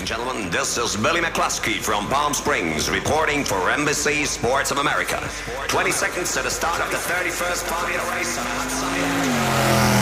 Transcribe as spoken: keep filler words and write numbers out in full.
gentlemen, this is Billy McCluskey from Palm Springs reporting for Embassy Sports of America. twenty seconds to the start of the thirty-first Formula race on the outside.